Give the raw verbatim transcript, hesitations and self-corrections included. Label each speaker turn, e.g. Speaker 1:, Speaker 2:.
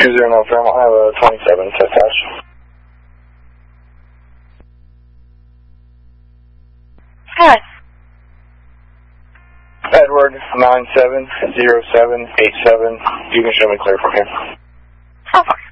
Speaker 1: two zero nine firm, I'll have a twenty-seven set dash.
Speaker 2: Hi.
Speaker 1: Edward, nine seven zero seven eight seven. You can show me clear from here.
Speaker 2: How far?